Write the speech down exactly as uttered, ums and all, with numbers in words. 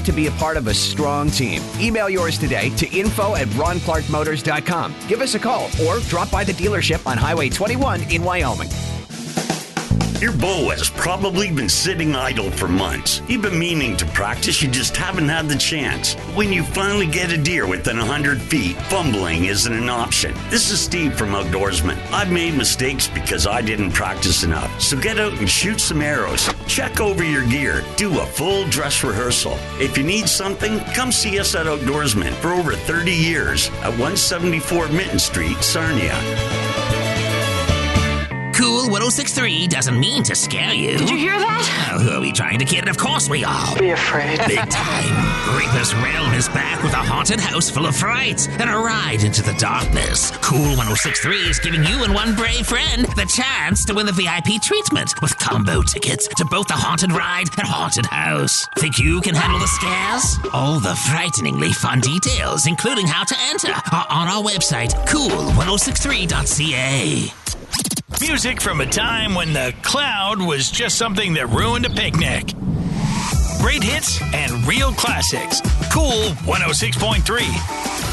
love to be a part of a strong team. Email yours today to info at ron clark motors dot com. Give us a call or drop by the dealership on Highway twenty-one in Wyoming. Your bow has probably been sitting idle for months. You've been meaning to practice, you just haven't had the chance. When you finally get a deer within one hundred feet, fumbling isn't an option. This is Steve from Outdoorsman. I've made mistakes because I didn't practice enough. So get out and shoot some arrows. Check over your gear. Do a full dress rehearsal. If you need something, come see us at Outdoorsman for over thirty years at one seventy-four Minton Street, Sarnia. Cool one oh six point three doesn't mean to scare you. Did you hear that? Oh, who are we trying to kid? Of course we are. Be afraid. Big time. Reaper's Realm is back with a haunted house full of fright and a ride into the darkness. Cool one oh six point three is giving you and one brave friend the chance to win the V I P treatment with combo tickets to both the haunted ride and haunted house. Think you can handle the scares? All the frighteningly fun details, including how to enter, are on our website, cool one oh six three dot c a. Music from a time when the cloud was just something that ruined a picnic. Great hits and real classics. Cool one oh six point three.